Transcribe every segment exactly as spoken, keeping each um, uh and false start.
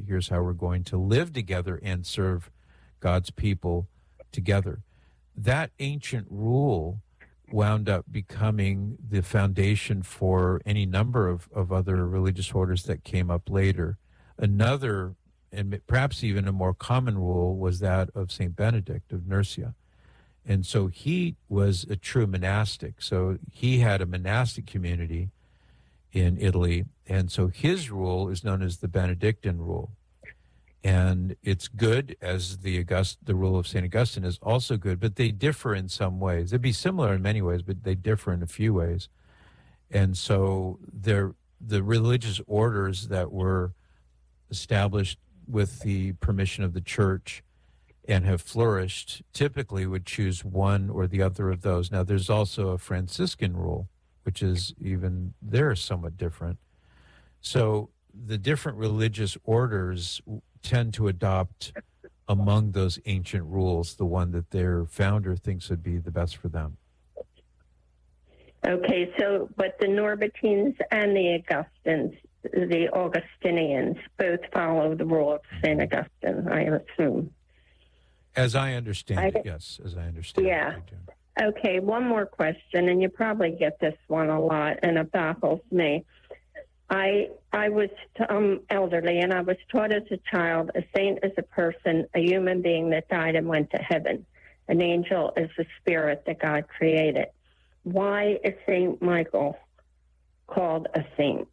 here's how we're going to live together and serve God's people together. That ancient rule wound up becoming the foundation for any number of, of other religious orders that came up later. Another, and perhaps even a more common rule, was that of Saint Benedict of Nursia. And so he was a true monastic. So he had a monastic community in Italy. And so his rule is known as the Benedictine rule. And it's good, as the August, the rule of Saint Augustine is also good, but they differ in some ways. They'd be similar in many ways, but they differ in a few ways. And so they're, the religious orders that were established with the permission of the church and have flourished typically would choose one or the other of those. Now, there's also a Franciscan rule, which is even, they're somewhat different. So the different religious orders tend to adopt among those ancient rules the one that their founder thinks would be the best for them. Okay, so, but the Norbertines and the Augustines, the Augustinians, both follow the rule of Saint Augustine, I assume. As I understand I, it, yes, as I understand yeah. it. Yeah. Okay, one more question, and you probably get this one a lot, and it baffles me. I I was um, elderly, and I was taught as a child, a saint is a person, a human being that died and went to heaven. An angel is a spirit that God created. Why is Saint Michael called a saint?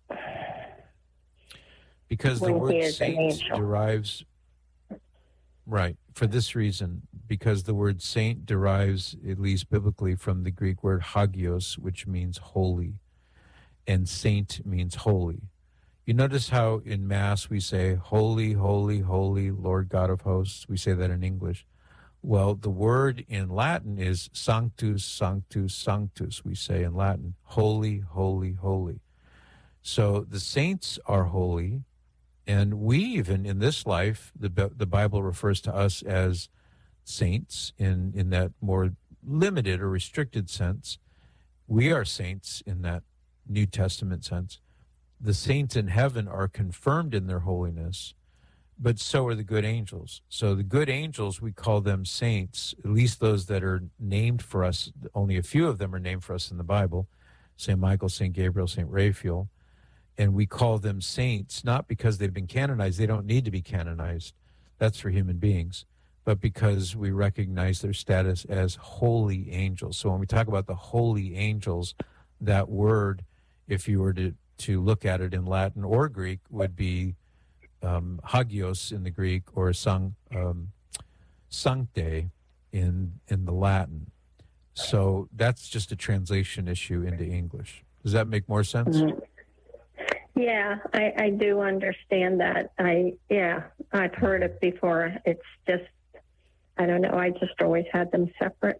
Because the word saint derives, right, for this reason, because the word saint derives, at least biblically, from the Greek word hagios, which means holy. And saint means holy. You notice how in Mass we say, holy, holy, holy, Lord God of hosts. We say that in English. Well, the word in Latin is sanctus, sanctus, sanctus, we say in Latin. Holy, holy, holy. So the saints are holy, and we even in this life, the, the Bible refers to us as saints in, in that more limited or restricted sense. We are saints in that New Testament sense. The saints in heaven are confirmed in their holiness, but so are the good angels. So the good angels, we call them saints, at least those that are named for us. Only a few of them are named for us in the Bible, Saint Michael, Saint Gabriel, Saint Raphael. And we call them saints, not because they've been canonized. They don't need to be canonized. That's for human beings. But because we recognize their status as holy angels. So when we talk about the holy angels, that word, if you were to, to look at it in Latin or Greek, would be um, hagios in the Greek or sang, um, sancte in in the Latin. So that's just a translation issue into English. Does that make more sense? Mm-hmm. Yeah, I, I do understand that. I yeah, I've heard it before. It's just, I don't know, I just always had them separate.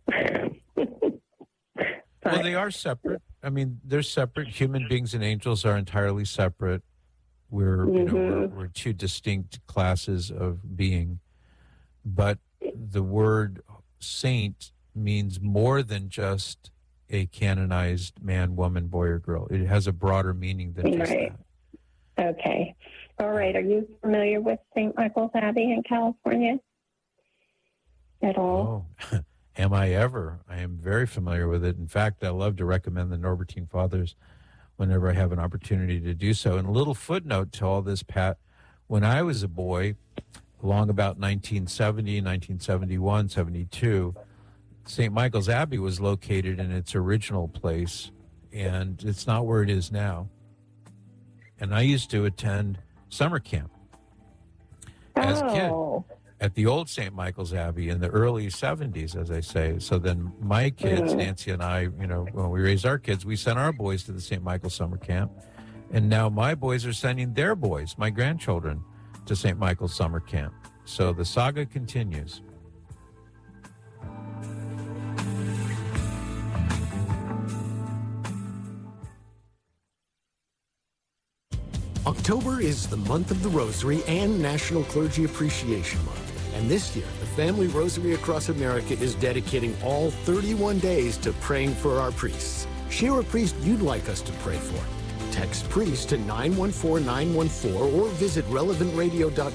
Well, they are separate. I mean, they're separate. Human beings and angels are entirely separate. We're, mm-hmm. you know, we're, we're two distinct classes of being. But the word saint means more than just a canonized man, woman, boy, or girl. It has a broader meaning than just right. that. Okay. All right. Are you familiar with Saint Michael's Abbey in California at all? Oh. Am I ever? I am very familiar with it. In fact, I love to recommend the Norbertine Fathers whenever I have an opportunity to do so. And a little footnote to all this, Pat, when I was a boy, along about nineteen seventy, nineteen seventy-one, seventy-two, Saint Michael's Abbey was located in its original place, and it's not where it is now. And I used to attend summer camp as oh. a kid at the old Saint Michael's Abbey in the early seventies, as I say. So then my kids, mm-hmm. Nancy and I, you know, when we raised our kids, we sent our boys to the Saint Michael's summer camp. And now my boys are sending their boys, my grandchildren, to Saint Michael's summer camp. So the saga continues. October is the month of the Rosary and National Clergy Appreciation Month. And this year, the Family Rosary across America is dedicating all thirty-one days to praying for our priests. Share a priest you'd like us to pray for. Text priest to nine one four nine one four or visit relevant radio dot